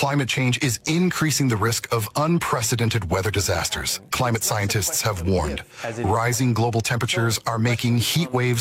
Climate change is increasing the risk of unprecedented weather disasters. Climate scientists have warned. Rising global temperatures are making heat waves